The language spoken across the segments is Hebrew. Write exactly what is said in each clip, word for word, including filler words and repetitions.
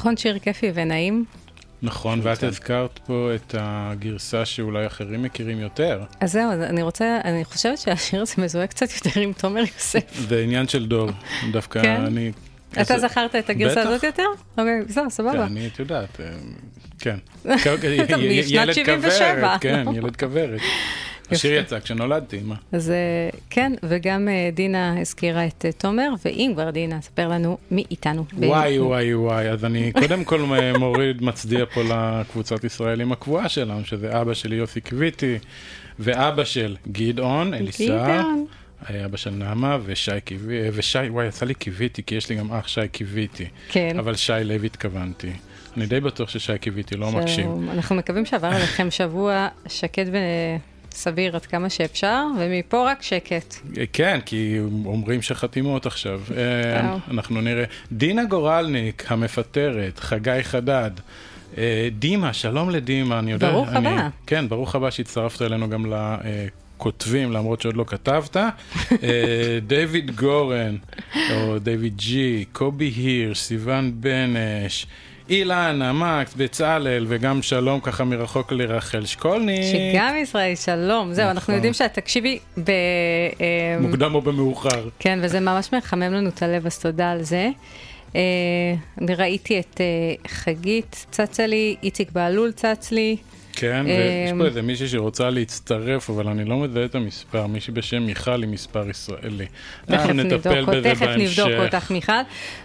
נכון, שיר כיפי ונעים. נכון, ואת הזכרת פה את הגרסה שאולי אחרים מכירים יותר. אז זהו, אני רוצה, אני חושבת שהשיר הזה מזוהה קצת יותר עם תומר יוסף. זה עניין של דור, דווקא אני... אתה זכרת את הגרסה הזאת יותר? אוקיי, זהו, סבבה. אני את יודעת, כן. משנת שבעים ושבע. כן, ילד כברת. השיר יצא כשנולדתי, מה? אז כן, וגם דינה הזכירה את תומר, ואם כבר דינה, ספר לנו מי איתנו. וואי, וואי, וואי, אז אני קודם כל מוריד מצדיע פה לקבוצת ישראלים הקבועה שלנו, שזה אבא שלי יוסי קוויטי, ואבא של גדעון, אליסה, אבא של נעמה, ושי קיוויטי, ושי, וואי, יצא לי קיוויטי, כי יש לי גם אח שי קיוויטי. כן. אבל שי לוי התכוונתי. אני די בטוח ששי קיוויטי לא מקשים. אנחנו מקווים שעבר עליכם שבוע שקט ו... סביר עד כמה שאפשר, ומפה רק שקט. כן, כי אומרים שחתימות עכשיו. אנחנו נראה. דינה גורלניק, המפטרת, חגי חדד, דימה, שלום לדימה, אני יודע. ברוך הבא. כן, ברוך הבא שהצטרפת אלינו גם לכותבים, למרות שעוד לא כתבת. דיוויד גורן, או דיוויד ג'י, קובי הירש, סיוון בנש, אילנה, מקס, בצלאל, וגם שלום ככה מרחוק לרחל שקולניק. שגם ישראל, שלום. זהו, אנחנו יודעים שאת תקשיבי ב... מוקדם או במאוחר. כן, וזה ממש מחמם לנו את הלב, אז תודה על זה. אני ראיתי את חגית צצה לי, איציק בעלול צץ לי. כן, ויש פה איזה מישהי שרוצה להצטרף, אבל אני לא מזהה את המספר, מישהי בשם מיכל היא מספר ישראלי. תכף נבדוק אותך מיכל,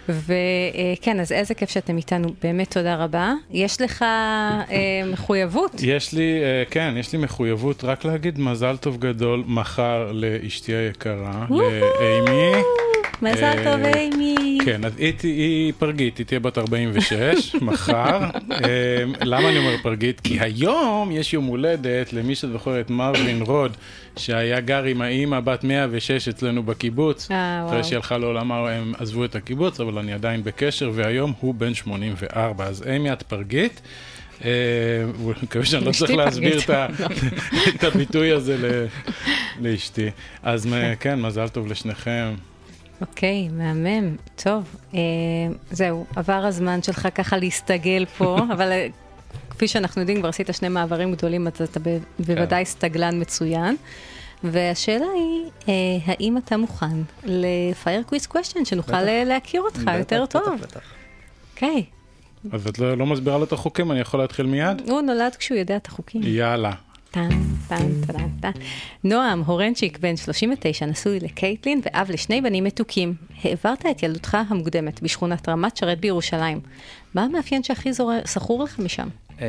וכן, אז איזה כיף שאתם איתנו, באמת תודה רבה. יש לך מחויבות? יש לי, כן, יש לי מחויבות, רק להגיד מזל טוב גדול מחר לאשתי היקרה, לאימי. מזל טוב אימי. כן, אז היא פרגית, היא תהיה בת ארבעים ושש, מחר. למה אני אומר פרגית? כי היום יש יום הולדת למי שזוכר את מרווין רוד, שהיה גר עם האמא בת מאה ושש אצלנו בקיבוץ. אחרי שהיא הלכה לעולמה, הם עזבו את הקיבוץ, אבל אני עדיין בקשר, והיום הוא בן שמונים וארבע. אז אימי, את פרגית. אני מקווה שאני לא צריך להסביר את הביטוי הזה לאשתי. אז כן, מזל טוב לשניכם. אוקיי, מהמם, טוב, אה, זהו, עבר הזמן שלך ככה להסתגל פה, אבל אה, כפי שאנחנו יודעים, כבר עשית שני מעברים גדולים, אז אתה ב- בוודאי סטגלן מצוין, והשאלה היא, אה, האם אתה מוכן לפייר קוויז קוושן, שנוכל בטח. להכיר אותך בטח, יותר בטח, טוב? בטח, בטח. אוקיי. אז את לא, לא מסבירה לו את החוקים, אני יכול להתחיל מיד? הוא נולד כשהוא יודע את החוקים. יאללה. טן, טן, טן, טן. נועם הורנצ'יק, בן שלושים ותשע, נשוי לקייטלין ואב לשני בנים מתוקים. העברת את ילדותך המוקדמת בשכונת רמת שרת בירושלים. מה המאפיין שהכי זכור לך משם?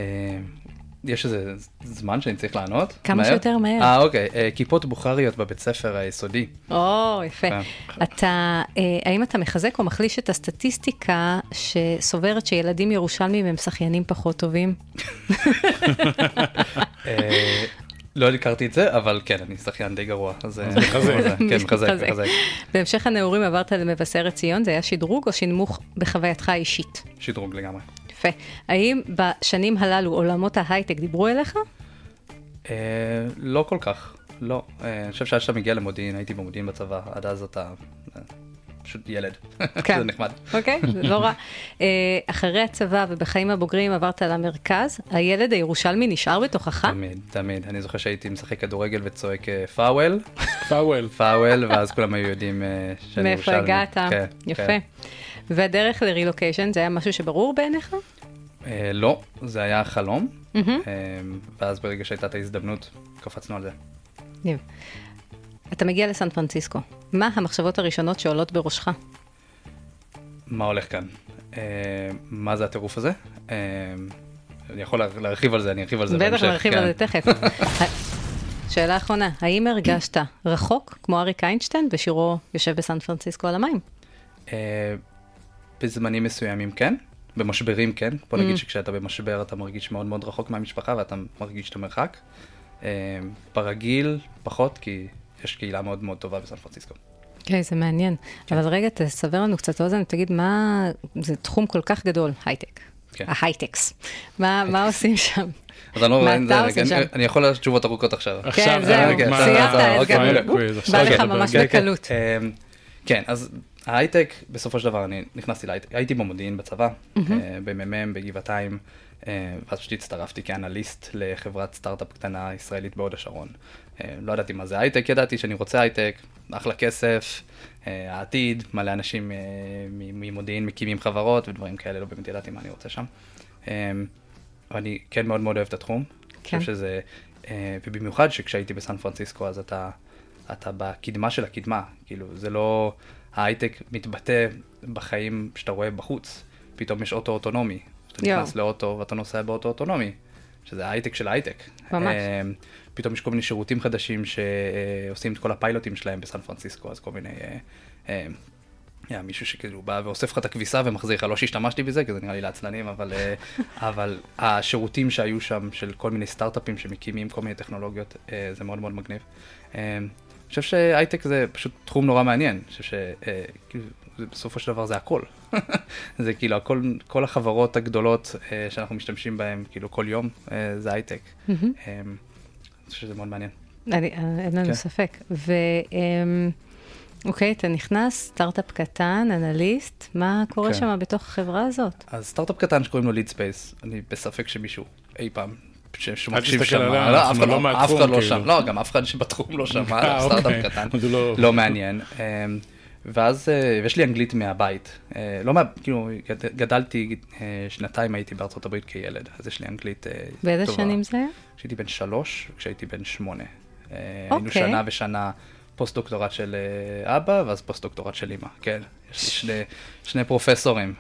יש איזה זמן שאני צריך לענות? כמה שיותר מהר. אה, אוקיי. כיפות בוכריות בבית ספר היסודי. או, יפה. אתה, האם אתה מחזק או מחליש את הסטטיסטיקה שסוברת שילדים ירושלמים הם שחיינים פחות טובים? לא הכרתי את זה, אבל כן, אני שחיין די גרוע. אז מחזק. כן, מחזק, מחזק. בהמשך הנעורים עברת למבשרת ציון, זה היה שדרוג או שינמוך בחווייתך האישית? שדרוג לגמרי. יפה. האם בשנים הללו עולמות ההייטק דיברו אליך? לא כל כך, לא. אני חושב שעד שאתה מגיע למודיעין, הייתי במודיעין בצבא, עד אז אתה פשוט ילד. זה נחמד. אוקיי, לא רע. אחרי הצבא ובחיים הבוגרים עברת למרכז, הילד הירושלמי נשאר בתוכך? תמיד, תמיד. אני זוכר שהייתי משחק כדורגל וצועק פאוול. פאוול. פאוול, ואז כולם היו יודעים שאני ירושלמי. מאיפה הגעת? יפה. והדרך לרילוקיישן, זה היה משהו שברור בעיניך? לא, זה היה חלום, ואז ברגע שהייתה את ההזדמנות, קפצנו על זה. אתה מגיע לסן פרנסיסקו. מה המחשבות הראשונות שעולות בראשך? מה הולך כאן? מה זה הטירוף הזה? אני יכול להרחיב על זה, אני ארחיב על זה בהמשך. בטח להרחיב על זה תכף. שאלה האחרונה, האם הרגשת רחוק, כמו אריק איינשטיין, בשירו יושב בסן פרנסיסקו על המים? בזמנים מסוימים כן, במשברים כן. בוא נגיד שכשאתה במשבר אתה מרגיש מאוד מאוד רחוק מהמשפחה ואתה מרגיש את המרחק. ברגיל פחות, כי יש קהילה מאוד מאוד טובה בסן פרנסיסקו. כן, זה מעניין. אבל רגע, תסבר לנו קצת אוזן, תגיד מה, זה תחום כל כך גדול, הייטק. ההייטקס. מה עושים שם? אז אני יכול לעשות תשובות ארוכות עכשיו. כן, זהו, סיימת את זה. בא לך ממש בקלות. כן, אז ההייטק, בסופו של דבר, אני נכנסתי להייטק, הייתי במודיעין בצבא, בממם, בגבעתיים, ואז פשוט הצטרפתי כאנליסט לחברת סטארט-אפ קטנה ישראלית בהוד השרון. לא ידעתי מה זה הייטק, ידעתי שאני רוצה הייטק, אחלה כסף, העתיד, מלא אנשים ממודיעין מקימים חברות ודברים כאלה, לא באמת ידעתי מה אני רוצה שם. אני כן מאוד מאוד אוהב את התחום. אני חושב שזה, ובמיוחד שכשהייתי בסן פרנסיסקו, אז אתה, אתה בקדמה של הקדמה, כאילו, זה לא, ההייטק מתבטא בחיים שאתה רואה בחוץ, פתאום יש אוטו אוטונומי, אתה נכנס לאוטו ואתה נוסע באוטו אוטונומי, שזה ההייטק של ההייטק. ממש. פתאום יש כל מיני שירותים חדשים שעושים את כל הפיילוטים שלהם בסן פרנסיסקו, אז כל מיני, היה מישהו שכאילו בא ואוסף לך את הכביסה ומחזיר לך, לא שהשתמשתי בזה, כי זה נראה לי לעצלנים, אבל, אבל השירותים שהיו שם של כל מיני סטארט-אפים שמקימים כל מיני טכנולוגיות, זה מאוד מאוד מגניב. אני חושב שהייטק זה פשוט תחום נורא מעניין, אני חושב שבסופו של דבר זה הכל. זה כאילו הכל, כל החברות הגדולות שאנחנו משתמשים בהן, כאילו כל יום, זה הייטק. אני חושב שזה מאוד מעניין. אין לנו ספק. ו... אוקיי, אתה נכנס, סטארט-אפ קטן, אנליסט, מה קורה שם בתוך החברה הזאת? אז סטארט-אפ קטן שקוראים לו ליד ספייס, אני בספק שמישהו אי פעם שמקשיב שם, אף אחד לא שם, לא, גם אף אחד שבתחום לא שם, סטארט-אפ קטן, לא מעניין. ואז יש לי אנגלית מהבית, לא מה, כאילו גדלתי שנתיים, הייתי בארצות הברית כילד, אז יש לי אנגלית טובה. באיזה שנים זה היה? כשהייתי בן שלוש, כשהייתי בן שמונה. היינו שנה ושנה פוסט-דוקטורט של אבא, ואז פוסט-דוקטורט של אמא, כן. יש לי שני, שני פרופסורים,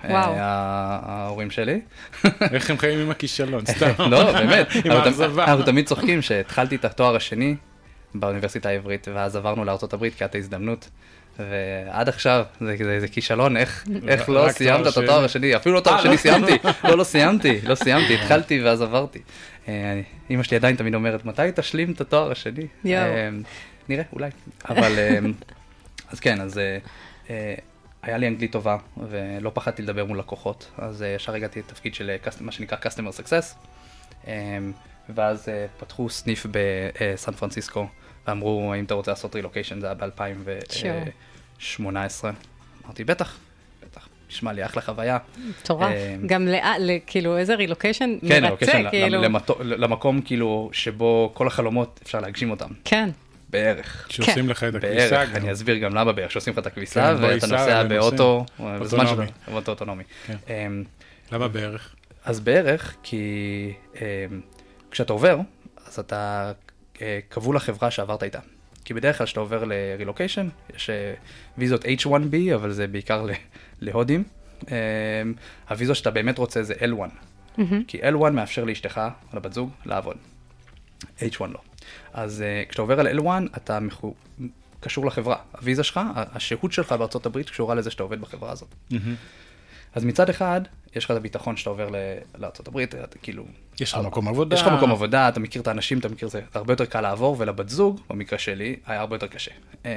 ההורים שלי. איך הם חיים עם הכישלון, סתם. לא, באמת. אנחנו תמיד צוחקים שהתחלתי את התואר השני באוניברסיטה העברית, ואז עברנו לארצות הברית כעת ההזדמנות, ועד עכשיו זה כישלון, איך לא סיימת את התואר השני, אפילו לא תואר השני סיימתי, לא, לא סיימתי, לא סיימתי, התחלתי ואז עברתי. אמא שלי עדיין תמיד אומרת, מתי תשלים את התואר השני? נראה, אולי. אבל, אז כן, אז היה לי אנגלית טובה, ולא פחדתי לדבר מול לקוחות, אז ישר הגעתי לתפקיד של מה שנקרא Customer Success, ואז פתחו סניף בסן פרנסיסקו, ואמרו, האם אתה רוצה לעשות רילוקיישן, זה היה ב-אלפיים ושמונה עשרה. אמרתי, בטח, בטח, נשמע לי אחלה חוויה. טורף, גם כאילו איזה רילוקיישן מרצה, כן, רילוקיישן, למקום כאילו שבו כל החלומות אפשר להגשים אותם. כן. בערך. שעושים לך את הכביסה. בערך, אני אסביר גם למה בערך, שעושים לך את הכביסה, ואתה נוסע באוטו, בזמן שלו, באוטו אוטונומי. למה בערך? אז בערך, כי כשאתה עובר, אז אתה קבול לחברה שעברת איתה. כי בדרך כלל שאתה עובר לרילוקיישן, יש ויזות אייץ' וואן בי, אבל זה בעיקר להודים. הוויזות שאתה באמת רוצה זה אל וואן. כי אל וואן מאפשר לאשתך, לבת זוג, לעבוד. אייץ' וואן לא. אז uh, כשאתה עובר על אל וואן, אתה מחו... קשור לחברה. הוויזה שלך, השהות שלך בארצות הברית קשורה לזה שאתה עובד בחברה הזאת. Mm-hmm. אז מצד אחד, יש לך את הביטחון שאתה עובר ל... לארצות הברית, אתה כאילו... יש לך מקום עבודה. יש לך מקום עבודה, אתה מכיר את האנשים, אתה מכיר זה, הרבה יותר קל לעבור, ולבת זוג, במקרה שלי, היה הרבה יותר קשה.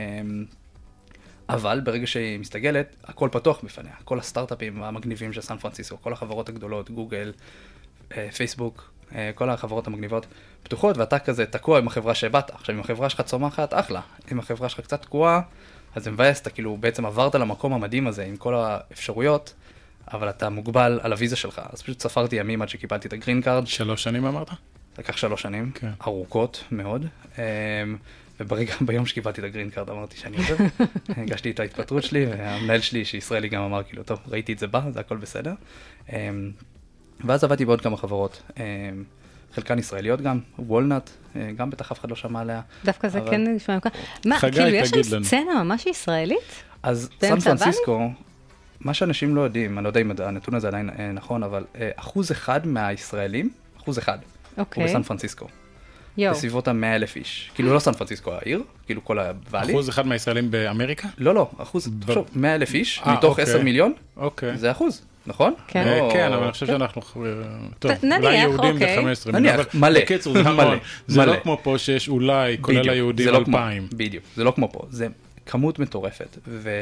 אבל ברגע שהיא מסתגלת, הכל פתוח בפניה. כל הסטארט-אפים המגניבים של סן פרנסיסקו, כל החברות הגדולות, גוגל, פייסבוק, כל החברות המגניבות פתוחות, ואתה כזה תקוע עם החברה שבאת. עכשיו, אם החברה שלך צומחת, אחלה. אם החברה שלך קצת תקועה, אז זה מבאס, אתה כאילו בעצם עברת למקום המדהים הזה, עם כל האפשרויות, אבל אתה מוגבל על הוויזה שלך. אז פשוט ספרתי ימים עד שקיבלתי את הגרין קארד. שלוש שנים אמרת? לקח שלוש שנים, כן. ארוכות מאוד. וברגע, ביום שקיבלתי את הגרין קארד, אמרתי שאני עוזב. הגשתי את ההתפטרות שלי, והמנהל שלי, שישראלי גם אמר, כאילו, טוב, ראיתי את זה בה, זה הכל בסדר. ואז עבדתי בעוד כמה חברות, חלקן ישראליות גם, וולנט, גם בטח אף אחד לא שמע עליה. דווקא זה כן נשמע ממך. מה, כאילו יש שם סצנה ממש ישראלית? אז סן פרנסיסקו, מה שאנשים לא יודעים, אני לא יודע אם הנתון הזה עדיין נכון, אבל אחוז אחד מהישראלים, אחוז אחד, הוא בסן פרנסיסקו. בסביבות ה-מאה אלף איש. כאילו לא סן פרנסיסקו העיר, כאילו כל הוואלי. אחוז אחד מהישראלים באמריקה? לא, לא, אחוז, תחשוב, מאה אלף איש, מתוך עשרה מיליון, זה אחוז. נכון? כן, כן, אבל אני חושב שאנחנו, טוב, אולי יהודים ב-חמש עשרה מיליון, נניח, מלא, בקיצור, זה המון, זה לא כמו פה שיש אולי, כולל היהודים אלפיים. בדיוק, זה לא כמו פה, זה כמות מטורפת,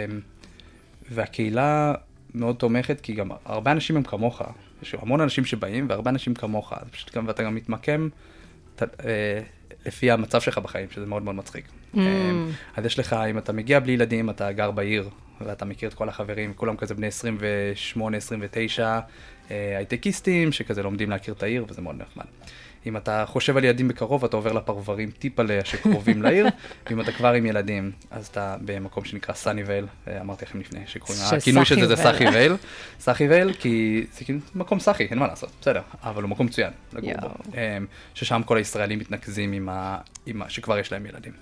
והקהילה מאוד תומכת, כי גם הרבה אנשים הם כמוך, יש המון אנשים שבאים, והרבה אנשים כמוך, ואתה גם מתמקם לפי המצב שלך בחיים, שזה מאוד מאוד מצחיק. אז יש לך, אם אתה מגיע בלי ילדים, אתה גר בעיר, ואתה מכיר את כל החברים, כולם כזה בני עשרים ושמונה עשרים ותשע, הייטקיסטים, שכזה לומדים להכיר את העיר, וזה מאוד נחמד. אם אתה חושב על ילדים בקרוב, אתה עובר לפרברים טיפה שקרובים לעיר, ואם אתה כבר עם ילדים, אז אתה במקום שנקרא סאניווייל, אמרתי לכם לפני, שקוראים, הכינוי של זה זה סאחיווייל, סאחיווייל, כי זה מקום סאחי, אין מה לעשות, בסדר, אבל הוא מקום מצוין לגור בו, ששם כל הישראלים מתנקזים עם שכבר יש להם ילדים.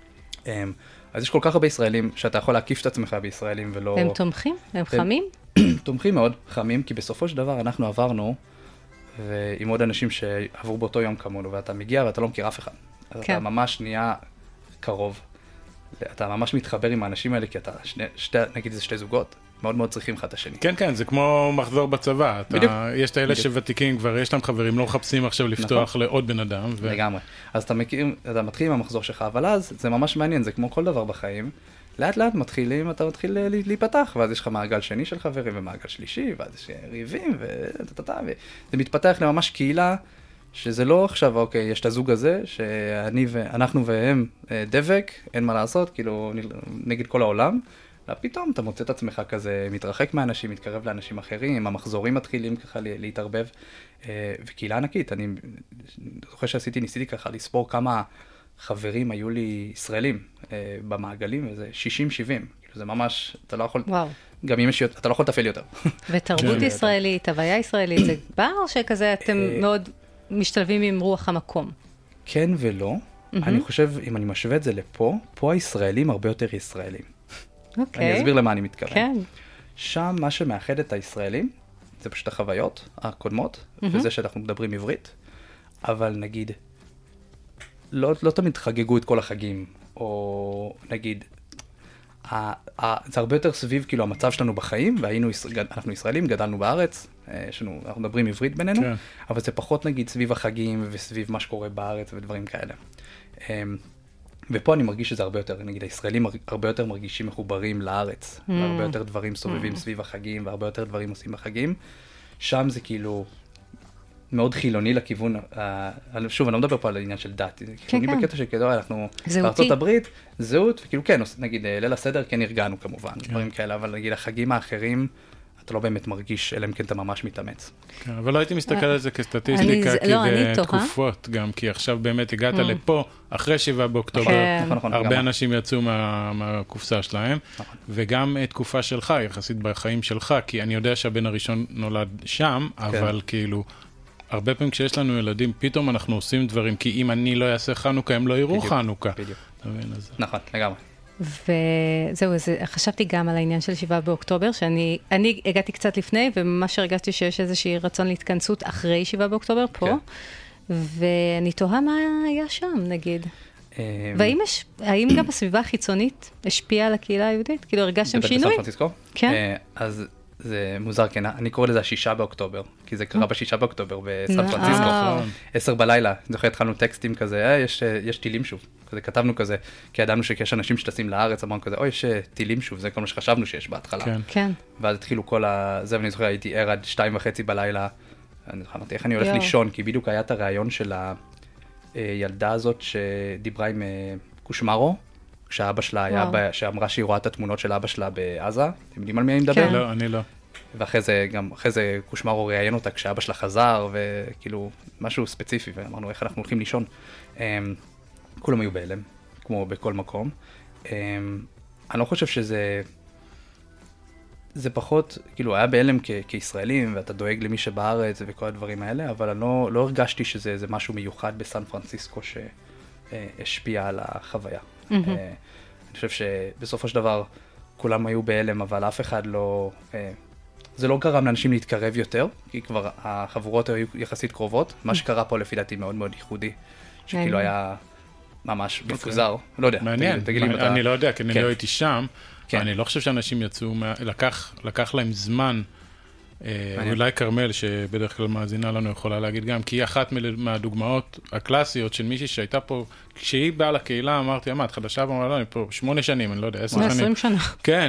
אז יש כל כך הרבה ישראלים, שאתה יכול להקיף את עצמך בישראלים ולא... הם תומכים? הם חמים? תומכים מאוד, חמים, כי בסופו של דבר אנחנו עברנו, ועם עוד אנשים שעברו באותו יום כמונו, ואתה מגיע ואתה לא מכיר אף אחד. אז כן. אתה ממש נהיה קרוב. אתה ממש מתחבר עם האנשים האלה, כי אתה, שני, שתי, נגיד זה שתי זוגות, מאוד מאוד צריכים אחד את השני. כן, כן, זה כמו מחזור בצבא. אתה, בדיוק. יש את האלה בדיוק. שוותיקים, כבר יש להם חברים, לא מחפשים עכשיו לפתוח נכון. לעוד בן אדם. ו... לגמרי. אז אתה, מכיר, אתה מתחיל עם המחזור שלך, אבל אז זה ממש מעניין, זה כמו כל דבר בחיים. לאט לאט מתחילים, אתה מתחיל להיפתח, ואז יש לך מעגל שני של חברים ומעגל שלישי, ואז יש ריבים, וזה מתפתח לממש קהילה, שזה לא עכשיו, אוקיי, יש את הזוג הזה, שאני ואנחנו והם דבק, אין מה לעשות, כאילו, נגד כל העולם, ופתאום אתה מוצא את עצמך כזה, מתרחק מהאנשים, מתקרב לאנשים אחרים, המחזורים מתחילים ככה להתערבב, וקהילה ענקית, אני זוכר שעשיתי, ניסיתי ככה לספור כמה חברים היו לי ישראלים אה, במעגלים, וזה שישים שבעים, כאילו זה ממש, אתה לא יכול, וואו. גם אם יש, אתה לא יכול לטפל יותר. ותרבות ישראלית, הוויה ישראלית, זה בא או שכזה אתם מאוד משתלבים עם רוח המקום? כן ולא, אני חושב, אם אני משווה את זה לפה, פה הישראלים הרבה יותר ישראלים. אוקיי. אני אסביר למה אני מתכוון. כן. שם מה שמאחד את הישראלים, זה פשוט החוויות הקודמות, וזה שאנחנו מדברים עברית, אבל נגיד, לא, לא תמיד חגגו את כל החגים, או נגיד, ה, ה, זה הרבה יותר סביב כאילו המצב שלנו בחיים, והיינו, אנחנו ישראלים, גדלנו בארץ, שנו, אנחנו מדברים עברית בינינו, כן. אבל זה פחות נגיד סביב החגים וסביב מה שקורה בארץ ודברים כאלה. ופה אני מרגיש שזה הרבה יותר, נגיד הישראלים הרבה יותר מרגישים מחוברים לארץ, mm. והרבה יותר דברים סובבים mm. סביב החגים, והרבה יותר דברים עושים בחגים. שם זה כאילו מאוד חילוני לכיוון, שוב, אני לא מדבר פה על העניין של דת, זה חילוני בקטע שכדור, אנחנו בארצות הברית, זהות, וכאילו כן, נגיד ליל הסדר כן ארגנו כמובן, דברים כאלה, אבל נגיד החגים האחרים, אתה לא באמת מרגיש, אלא אם כן אתה ממש מתאמץ. כן, אבל לא הייתי מסתכל על זה כסטטיסטיקה, כי זה תקופות גם, כי עכשיו באמת הגעת לפה, אחרי שבעה באוקטובר, הרבה אנשים יצאו מהקופסה שלהם, וגם תקופה שלך, יחסית בחיים שלך, כי אני יודע שהבן הראשון נולד שם, אבל כאילו, הרבה פעמים כשיש לנו ילדים, פתאום אנחנו עושים דברים, כי אם אני לא אעשה חנוכה, הם לא יראו חנוכה. נכון, לגמרי. וזהו, חשבתי גם על העניין של שבעה באוקטובר, שאני אני הגעתי קצת לפני, וממש הרגשתי שיש איזושהי רצון להתכנסות אחרי שבעה באוקטובר פה, ואני תוהה מה היה שם, נגיד. והאם יש, האם גם הסביבה החיצונית השפיעה על הקהילה היהודית? כאילו, הרגשתם שינוי? בסן פרנסיסקו? כן. אז זה מוזר, כן, אני קורא לזה השישה באוקטובר, כי זה קרה בשישה באוקטובר בסן פרנסיסקו, עשר בלילה, זוכר, התחלנו טקסטים כזה, יש טילים שוב, כזה כתבנו כזה, כי ידענו שיש אנשים שטסים לארץ, אמרנו כזה, אוי, יש טילים שוב, זה כל מה שחשבנו שיש בהתחלה. כן. ואז התחילו כל ה... זה, ואני זוכר, הייתי ער עד שתיים וחצי בלילה, אני אמרתי, איך אני הולך לישון, כי בדיוק היה את הרעיון של הילדה הזאת שדיברה עם קושמרו, כשאבא שלה היה, שאמרה שהיא רואה את התמונות של אבא שלה בעזה, אתם יודעים על מי אני מדבר? לא, אני לא. ואחרי זה, גם אחרי זה קושמרו ראיין אותה כשאבא שלה חזר, וכאילו, משהו ספציפי, ואמרנו איך אנחנו הולכים לישון. כולם היו בהלם, כמו בכל מקום. אני לא חושב שזה, זה פחות, כאילו, היה בהלם כישראלים, ואתה דואג למי שבארץ וכל הדברים האלה, אבל אני לא, לא הרגשתי שזה משהו מיוחד בסן פרנסיסקו שהשפיע על החוויה. אני חושב שבסופו של דבר כולם היו בהלם, אבל אף אחד לא, זה לא גרם לאנשים להתקרב יותר, כי כבר החבורות היו יחסית קרובות. מה שקרה פה לפי דעתי מאוד מאוד ייחודי, שכאילו היה ממש מפוזר, לא יודע. מעניין, אני לא יודע, כי אני לא הייתי שם, אני לא חושב שאנשים יצאו, לקח להם זמן, אולי קרמל, שבדרך כלל מאזינה לנו, יכולה להגיד גם, כי היא אחת מהדוגמאות הקלאסיות של מישהי שהייתה פה, כשהיא באה לקהילה, אמרתי, מה, את חדשה? אמרה, לא, אני פה שמונה שנים, אני לא יודע, עשר שנים. עשרים שנה. כן,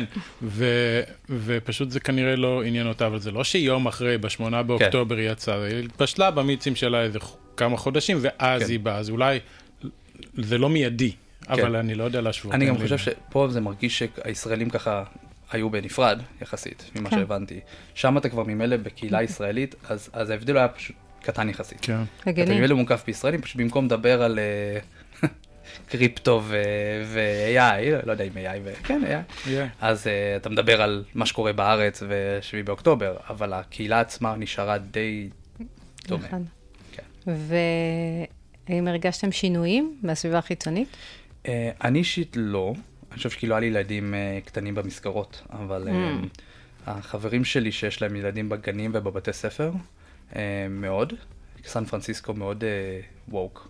ופשוט זה כנראה לא עניין אותה, אבל זה לא שיום אחרי, בשמונה באוקטובר היא יצאה, היא התפשלה במיצים שלה איזה כמה חודשים, ואז היא באה, אז אולי זה לא מיידי, אבל אני לא יודע להשוות. אני גם חושב שפה זה מרגיש שהישראלים ככה, היו בנפרד יחסית, ממה כן. שהבנתי. שם אתה כבר ממילא בקהילה ישראלית, אז, אז ההבדל היה פשוט קטן יחסית. כן. אתה הגיוני. ממילא מוקף בישראלים, פשוט במקום לדבר על אה, קריפטו ו-איי איי, לא יודע אם איי איי, ו- כן, איי איי, Yeah. אז אה, אתה מדבר על מה שקורה בארץ ושביעי באוקטובר, אבל הקהילה עצמה נשארה די דומה. נכון. כן. והאם הרגשתם שינויים מהסביבה החיצונית? אה, אני אישית לא, אני חושב שכאילו היה לי ילדים אה, קטנים במסגרות, אבל אה, החברים שלי שיש להם ילדים בגנים ובבתי ספר, אה, מאוד, סן פרנסיסקו מאוד ווק.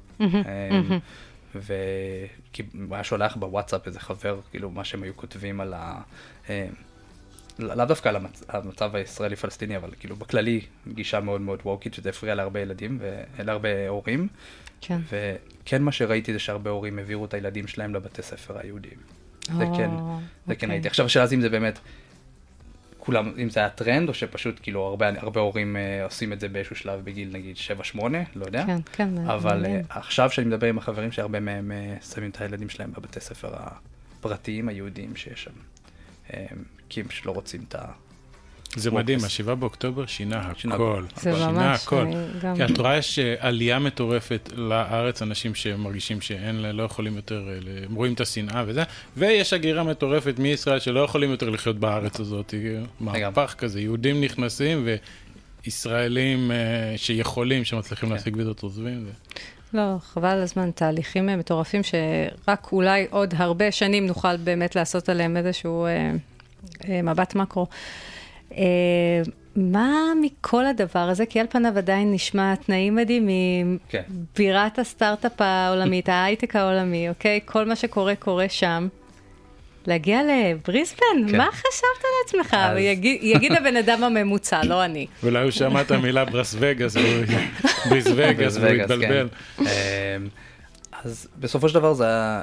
וכי הוא היה שולח בוואטסאפ איזה חבר, כאילו מה שהם היו כותבים על ה... אה, לאו דווקא על המצ... המצב הישראלי-פלסטיני, אבל כאילו בכללי גישה מאוד מאוד ווקית, שזה הפריע להרבה ילדים ולהרבה הורים. כן. וכן מה שראיתי זה שהרבה הורים העבירו את הילדים שלהם לבתי ספר היהודיים. זה או, כן, זה כן אוקיי. הייתי. עכשיו השאלה אם זה באמת, כולם, אם זה היה טרנד, או שפשוט כאילו הרבה, הרבה הורים אה, עושים את זה באיזשהו שלב בגיל נגיד שבע שמונה, לא יודע. כן, כן. אבל מעניין. uh, עכשיו שאני מדבר עם החברים שהרבה מהם uh, שמים את הילדים שלהם בבתי ספר הפרטיים היהודיים שיש שם. Um, כי הם פשוט לא רוצים את ה... זה מדהים, השבעה באוקטובר שינה שינה הכל. זה שינה ממש, הכל. אני גם... כי את רואה יש עלייה מטורפת לארץ, אנשים שמרגישים שאין, לא יכולים יותר, הם רואים את השנאה וזה, ויש הגירה מטורפת מישראל שלא יכולים יותר לחיות בארץ הזאת. מהפך כזה, יהודים נכנסים וישראלים שיכולים, שמצליחים להשיג ויזות עוזבים. לא, חבל על הזמן, תהליכים מטורפים שרק אולי עוד הרבה שנים נוכל באמת לעשות עליהם איזשהו אה, אה, מבט מקרו. אה, מה מכל הדבר הזה? כי על פניו עדיין נשמע תנאים מדהימים, כן. בירת הסטארט-אפ העולמית, ההייטק העולמי, אוקיי? כל מה שקורה קורה שם. להגיע לבריסבן, כן. מה חשבת על עצמך? אז- יגיד, יגיד הבן אדם הממוצע, לא אני. ואולי הוא שמע את המילה ברס וגאס, בריס וגאס, והוא וגאס, התבלבל. כן. אמ, אז בסופו של דבר זה היה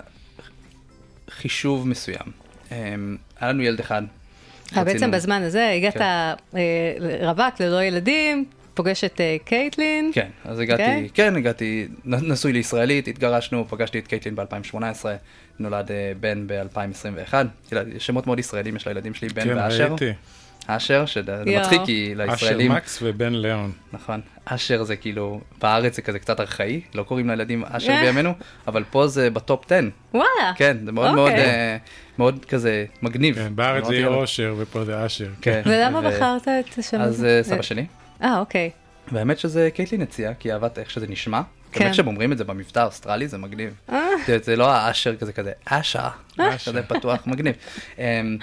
חישוב מסוים. אמ, היה לנו ילד אחד. אה, בעצם רצינו- בזמן הזה הגעת כן. אה, רווק ללא ילדים, פוגש את אה, קייטלין. כן, אז הגעתי, כן? כן, הגעתי, נ- נשוי לישראלית, התגרשנו, פגשתי את קייטלין ב-אלפיים שמונה עשרה, נולד אה, בן ב-אלפיים עשרים ואחת, ילד- שמות מאוד ישראלים, יש לילדים שלי, בן כן, ואשר. ראיתי. אשר, שזה יואו. מצחיק, כי אשר לישראלים, מקס ובן ליאון. נכון, אשר זה כאילו, בארץ זה כזה קצת ארכאי, לא קוראים לילדים אשר אה. בימינו, אבל פה זה בטופ עשר. וואלה. כן, זה מאוד אוקיי. מאוד, אה, מאוד כזה מגניב. כן, בארץ זה אמרתי יהיה לו, אושר ופה זה אשר. כן. ולמה ו- בחרת את השם אז הזה? אה, סבא שלי. אה, אוקיי. והאמת שזה קייטלין הציעה, כי אהבת איך שזה נשמע. כן. כן. איך שהם אומרים את זה במבטא האוסטרלי, זה מגניב. אה. זה, זה לא האשר כזה כזה, אשה, אשר. כזה פתוח, מגניב. אמ,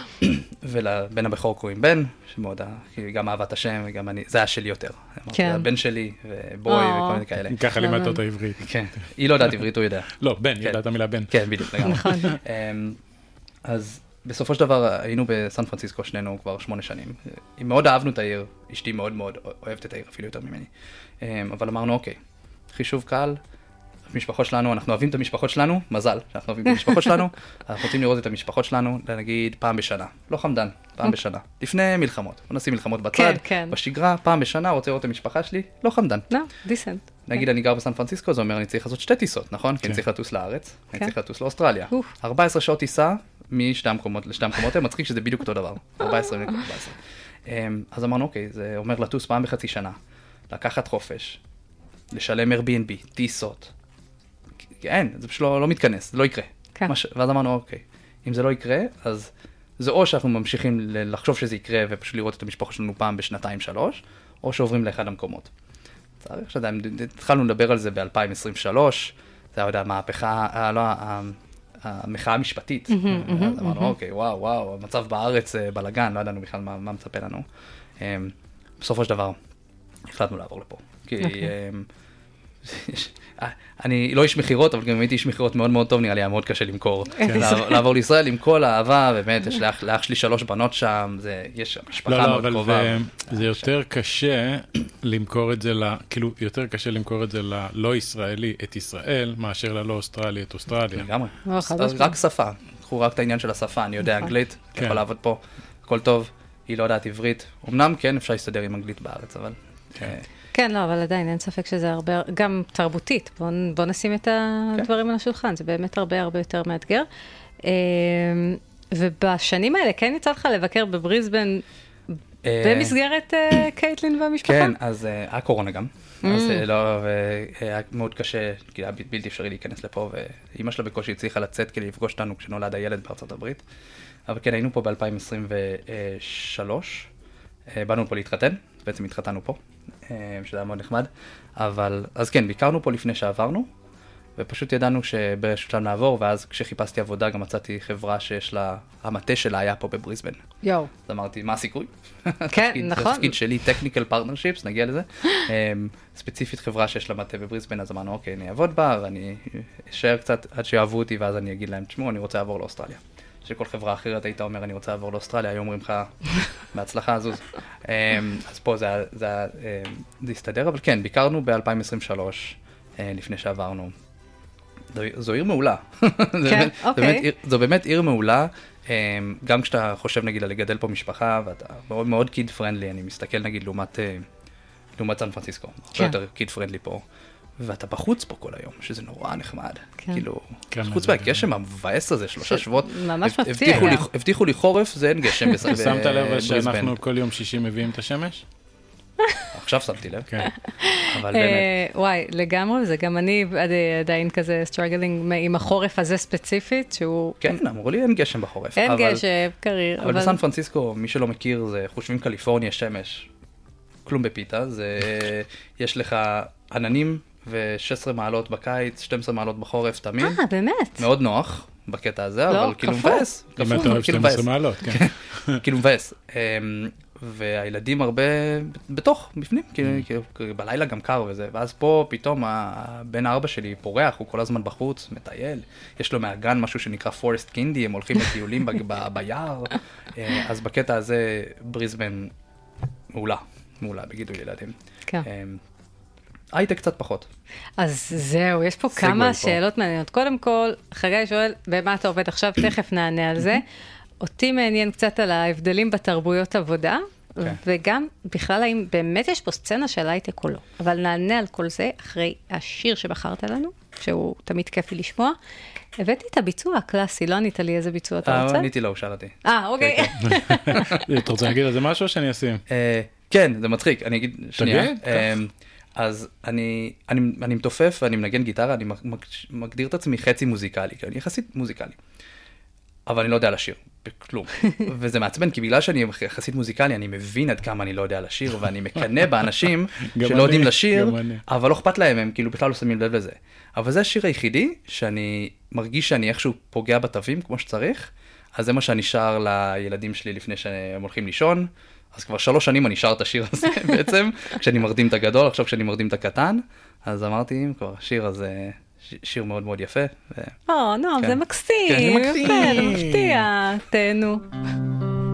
ולבן הבכור קוראים בן, שמאוד, ה- כי גם אהבת השם, וגם אני, זה היה שלי יותר. אמרתי, כן. הבן שלי, ובוי, או. וכל מיני כאלה. ככה לימדת אותו עברית. כן, היא לא יודעת עברית, הוא יודע. לא, בן, כן. ידעת מילה בן. כן, בדיוק, לגמרי. נכון. אמ, אז בסופו של דבר היינו בסן פרנסיסקו שנינו כבר שמונה שנים. מאוד אהבנו את העיר, אשתי מאוד מאוד אוהבת את העיר, אפילו יותר ממני. אמ, אבל אמרנו, אוקיי, חישוב קל, המשפחות שלנו, אנחנו אוהבים את המשפחות שלנו, מזל שאנחנו אוהבים את המשפחות שלנו, אנחנו רוצים לראות את המשפחות שלנו, נגיד פעם בשנה, לא חמדן, פעם בשנה, לפני מלחמות, בוא נשים מלחמות בצד, כן, כן. בשגרה, פעם בשנה, רוצה לראות את המשפחה שלי, לא חמדן. לא, דיסנט. נגיד אני גר בסן פרנסיסקו, זה אומר אני צריך לעשות שתי טיסות, נכון? כי אני כן. צריך לטוס לארץ, אני כן. צריך לטוס לאוסטרליה. אוף. ארבע עשרה שעות טיסה משתי המקומות לשתי המקומות, האלה, מצחיק שזה בדיוק אותו דבר, ארבע עשרה נקודה ארבע עשרה. אמ, אז אמרנו, אוקיי, זה אומר לטוס פעם בחצי שנה, לקחת חופש, לשלם Airbnb, טיסות. אין, זה פשוט לא, לא מתכנס, זה לא יקרה. כן. מש... ואז אמרנו, אוקיי, אם זה לא יקרה, אז זה או שאנחנו ממשיכים ל- לחשוב שזה יקרה ופשוט לראות את המשפחות שלנו פעם בשנתיים שלוש, או שעוברים לאחד המקומות. צריך שאתה, התחלנו לדבר על זה ב-אלפיים עשרים ושלוש, זה היה, יודע, המהפכה, אה, לא, ה- המחאה המשפטית. אז אמרנו, אוקיי, וואו, וואו, המצב בארץ אה, בלגן, לא ידענו בכלל מה, מה מצפה לנו. אה, בסופו של דבר, החלטנו לעבור לפה. כי אוקיי. אה, יש- אה, אני לא איש מכירות, אבל גם אם הייתי איש מכירות מאוד מאוד טוב, נראה לי היה מאוד קשה למכור. לעבור- לעבור לישראל עם כל האהבה, באמת, יש לאח לאח שלי שלוש בנות שם, זה- יש שם משפחה לא, לא, מאוד אבל קרובה. זה, זה יותר קשה למכור את זה, ל, כאילו, יותר קשה למכור את זה ללא ישראלי את ישראל, מאשר ללא אוסטרלי את אוסטרליה. לגמרי. לא, חד אז משמעית. רק שפה, קחו רק את העניין של השפה, אני יודע נכון. אנגלית, כן. יכול לעבוד פה, הכל טוב, היא לא יודעת עברית. אמנם כן אפשר להסתדר עם אנגלית בארץ, אבל... אה, כן, לא, אבל עדיין אין ספק שזה הרבה, גם תרבותית. בוא, בוא נשים את הדברים על השולחן, זה באמת הרבה הרבה יותר מאתגר. אה, ובשנים האלה כן יצא לך לבקר בבריסבן במסגרת קייטלין והמשפחה? כן, אז היה קורונה גם. אז לא, היה מאוד קשה, כי היה בלתי אפשרי להיכנס לפה, ואימא שלה בקושי הצליחה לצאת כדי לפגוש אותנו כשנולד הילד בארצות הברית. אבל כן, היינו פה ב-אלפיים עשרים ושלוש, באנו פה להתחתן, בעצם התחתנו פה, שזה היה מאוד נחמד. אבל, אז כן, ביקרנו פה לפני שעברנו, ופשוט ידענו שבאיזשהו שלב נעבור, ואז כשחיפשתי עבודה גם מצאתי חברה שיש לה, המטה שלה היה פה בבריסבן. יואו. אז אמרתי, מה הסיכוי? כן, נכון. התפקיד שלי, Technical Partnerships, נגיע לזה. ספציפית חברה שיש לה מטה בבריסבן, אז אמרנו, אוקיי, אני אעבוד בה, ואני אשאר קצת עד שיאהבו אותי, ואז אני אגיד להם, תשמעו, אני רוצה לעבור לאוסטרליה. שכל חברה אחרת הייתה אומר, אני רוצה לעבור לאוסטרליה, היום אומרים לך, בהצלחה, זוז. אז פה זה הסתדר, אבל כן, ביקרנו ב-אלפיים עשרים ושלוש, לפני שעברנו. זו עיר מעולה. כן, אוקיי. זו באמת עיר מעולה, גם כשאתה חושב נגיד על לגדל פה משפחה, ואתה מאוד מאוד קיד פרנדלי, אני מסתכל נגיד לעומת סן פרנסיסקו, הרבה יותר קיד פרנדלי פה, ואתה בחוץ פה כל היום, שזה נורא נחמד. כאילו, חוץ מהגשם המבאס הזה, שלושה שבועות, ממש מפתיע. הבטיחו לי חורף, זה אין גשם בבריסבן. שמת לב שאנחנו כל יום שישי מביאים את השמש? עכשיו שמתי לב. כן. אבל באמת. וואי, לגמרי, זה גם אני עדיין כזה סטרגלינג עם החורף הזה ספציפית, שהוא... כן, אמרו לי אין גשם בחורף. אין גשם, קריר. אבל בסן פרנסיסקו, מי שלא מכיר, זה חושבים קליפורניה, שמש, כלום בפיתה, זה יש לך עננים ו-שש עשרה מעלות בקיץ, שתים עשרה מעלות בחורף תמיד. אה, באמת? מאוד נוח בקטע הזה, אבל כאילו מבאס. אם אתה אוהב שתים עשרה מעלות, כן. כאילו מבאס. והילדים הרבה בתוך, בפנים, כאילו בלילה גם קר וזה, ואז פה פתאום הבן הארבע שלי פורח, הוא כל הזמן בחוץ, מטייל, יש לו מהגן משהו שנקרא פורסט קינדי, הם הולכים לטיולים ביער, אז בקטע הזה בריסבן מעולה, מעולה בגידול ילדים. כן. הייטק קצת פחות. אז זהו, יש פה כמה שאלות מעניינות. קודם כל, חגי שואל, במה אתה עובד עכשיו? תכף נענה על זה. אותי מעניין קצת על ההבדלים בתרבויות עבודה, וגם בכלל האם באמת יש פה סצנה של הייטק או לא. אבל נענה על כל זה אחרי השיר שבחרת לנו, שהוא תמיד כיף לי לשמוע. הבאתי את הביצוע הקלאסי, לא ענית לי איזה ביצוע אתה רוצה? עניתי לו, שאלתי. אה, אוקיי. אתה רוצה להגיד על זה משהו שאני אשים? כן, זה מצחיק, אני אגיד שנייה. אז אני, אני, אני מתופף ואני מנגן גיטרה, אני מגדיר את עצמי חצי מוזיקלי, כי אני יחסית מוזיקלי. אבל אני לא יודע לשיר, בכלום. וזה מעצבן, כי בגלל שאני יחסית מוזיקלי, אני מבין עד כמה אני לא יודע לשיר, ואני מקנא באנשים שלא יודעים לשיר, אבל לא אכפת להם, הם כאילו בכלל לא שמים לב לזה. אבל זה השיר היחידי, שאני מרגיש שאני איכשהו פוגע בתווים כמו שצריך, אז זה מה שאני שר לילדים שלי לפני שהם הולכים לישון, אז כבר שלוש שנים אני שר את השיר הזה בעצם, כשאני מרדים את הגדול, עכשיו כשאני מרדים את הקטן, אז אמרתי, אם כבר השיר הזה, שיר מאוד מאוד יפה. או, נועם, זה מקסים, יפה, זה מפתיע, תהנו.